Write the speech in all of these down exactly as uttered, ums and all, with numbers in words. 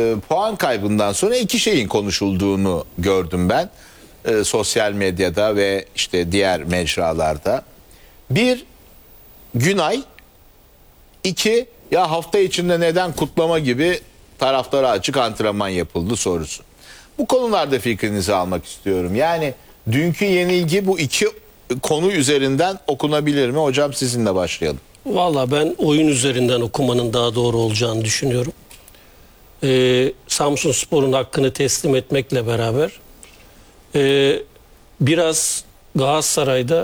e, puan kaybından sonra iki şeyin konuşulduğunu gördüm ben. E, sosyal medyada ve işte diğer mecralarda. Bir, Günay. İki, ya hafta içinde neden kutlama gibi taraftara açık antrenman yapıldı sorusu. Bu konularda fikrinizi almak istiyorum. Yani dünkü yenilgi bu iki konu üzerinden okunabilir mi? Hocam sizinle başlayalım. Valla ben oyun üzerinden okumanın daha doğru olacağını düşünüyorum. Ee, Samsunspor'un hakkını teslim etmekle beraber e, biraz Galatasaray'da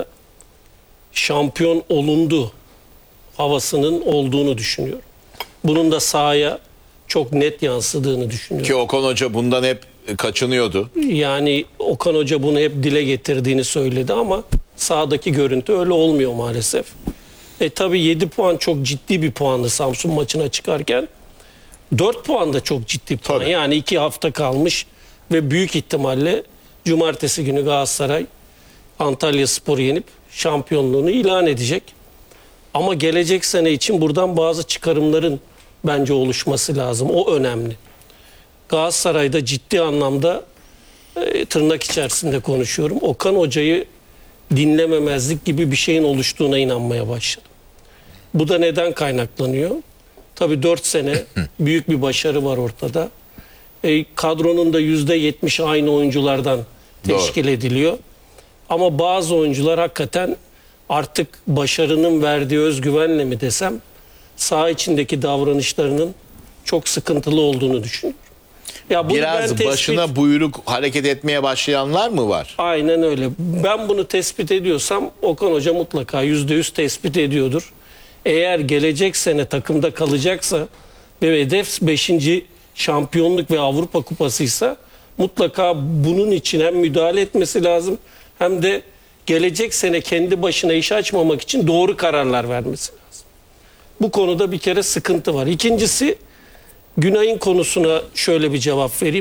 şampiyon olundu havasının olduğunu düşünüyorum. Bunun da sahaya çok net yansıdığını düşünüyorum. Ki Okan Hoca bundan hep kaçınıyordu. Yani Okan Hoca bunu hep dile getirdiğini söyledi ama sahadaki görüntü öyle olmuyor maalesef. E tabii yedi puan çok ciddi bir puandı Samsun maçına çıkarken. dört puan da çok ciddi puan. Tabii. Yani iki hafta kalmış ve büyük ihtimalle cumartesi günü Galatasaray Antalyaspor'u yenip şampiyonluğunu ilan edecek. Ama gelecek sene için buradan bazı çıkarımların bence oluşması lazım. O önemli. Galatasaray'da ciddi anlamda e, tırnak içerisinde konuşuyorum. Okan Hoca'yı dinlememezlik gibi bir şeyin oluştuğuna inanmaya başladım. Bu da neden kaynaklanıyor? Tabii dört sene büyük bir başarı var ortada. E, kadronun da yüzde yetmiş aynı oyunculardan teşkil Doğru. ediliyor. Ama bazı oyuncular hakikaten artık başarının verdiği özgüvenle mi desem saha içindeki davranışlarının çok sıkıntılı olduğunu düşünüyorum. Ya bunu Biraz tespit... başına buyruk hareket etmeye başlayanlar mı var? Aynen öyle. Ben bunu tespit ediyorsam Okan Hoca mutlaka yüzde yüz tespit ediyordur. Eğer gelecek sene takımda kalacaksa ve hedef beşinci şampiyonluk ve Avrupa Kupasıysa mutlaka bunun için hem müdahale etmesi lazım hem de gelecek sene kendi başına iş açmamak için doğru kararlar vermesi lazım. Bu konuda bir kere sıkıntı var. İkincisi Günay'ın konusuna şöyle bir cevap vereyim.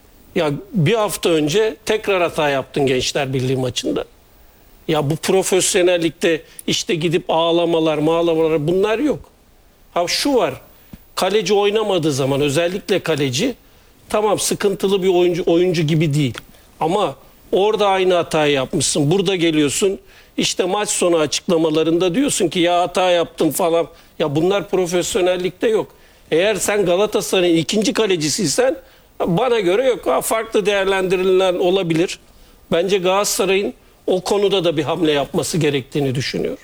Ya bir hafta önce tekrar hata yaptın Gençler Birliği maçında. Ya bu profesyonellikte işte gidip ağlamalar, mağlamalar bunlar yok. Ha şu var. Kaleci oynamadığı zaman özellikle kaleci tamam sıkıntılı bir oyuncu oyuncu gibi değil. Ama orada aynı hatayı yapmışsın. Burada geliyorsun işte maç sonu açıklamalarında diyorsun ki ya hata yaptım falan. Ya bunlar profesyonellikte yok. Eğer sen Galatasaray'ın ikinci kalecisiysen bana göre yok. Ha, farklı değerlendirilen olabilir. Bence Galatasaray'ın o konuda da bir hamle yapması gerektiğini düşünüyorum.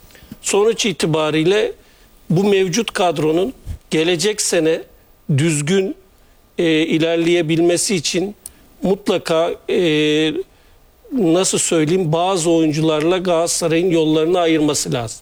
Sonuç itibariyle bu mevcut kadronun gelecek sene düzgün e, ilerleyebilmesi için mutlaka e, nasıl söyleyeyim bazı oyuncularla Galatasaray'ın yollarını ayırması lazım.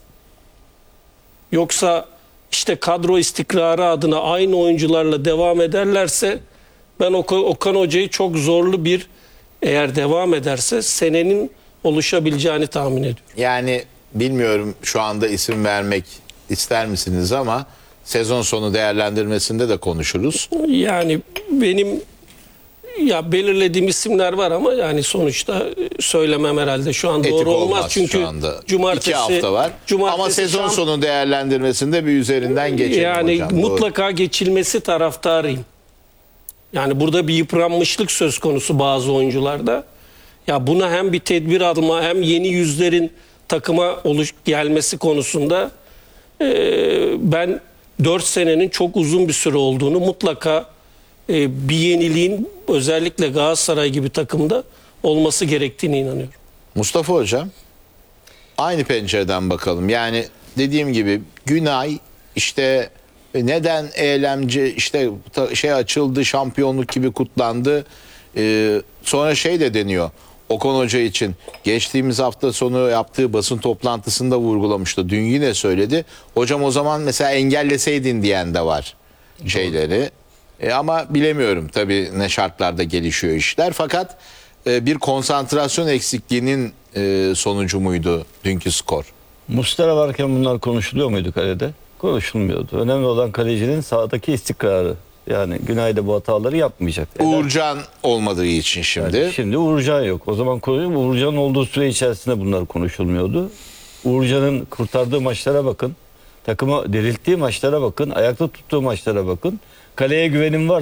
Yoksa işte kadro istikrarı adına aynı oyuncularla devam ederlerse ben Okan Hoca'yı çok zorlu bir eğer devam ederse senenin oluşabileceğini tahmin ediyorum. Yani bilmiyorum şu anda isim vermek ister misiniz ama sezon sonu değerlendirmesinde de konuşuruz. Yani benim ya belirlediğim isimler var ama yani sonuçta söylemem herhalde şu an Etik doğru olmaz, olmaz çünkü şu anda. cumartesi İki hafta var. Cumartesi ama sezon şamp- sonu değerlendirmesinde bir üzerinden geçelim yani hocam. mutlaka doğru. Geçilmesi taraftarıyım. Yani burada bir yıpranmışlık söz konusu bazı oyuncularda. Ya buna hem bir tedbir alma hem yeni yüzlerin takıma oluş gelmesi konusunda e, ben dört senenin çok uzun bir süre olduğunu mutlaka e, bir yeniliğin özellikle Galatasaray gibi takımda olması gerektiğine inanıyorum. Mustafa Hocam aynı pencereden bakalım. Yani dediğim gibi Günay işte neden eylemci işte şey açıldı şampiyonluk gibi kutlandı. Ee, sonra şey de deniyor. Okan Hoca için geçtiğimiz hafta sonu yaptığı basın toplantısında vurgulamıştı. Dün yine söyledi. Hocam o zaman mesela engelleseydin diyen de var şeyleri. E, ama bilemiyorum tabii ne şartlarda gelişiyor işler. Fakat e, bir konsantrasyon eksikliğinin e, sonucu muydu dünkü skor? Muslera varken bunlar konuşuluyor muydu kalede? Konuşulmuyordu. Önemli olan kalecinin sahadaki istikrarı. Yani Günay'da bu hataları yapmayacak. Uğurcan olmadığı için şimdi. Yani şimdi Uğurcan yok. O zaman Uğurcan'ın olduğu süre içerisinde bunlar konuşulmuyordu. Uğurcan'ın kurtardığı maçlara bakın. Takımı dirilttiği maçlara bakın. Ayakta tuttuğu maçlara bakın. Kaleye güvenim var.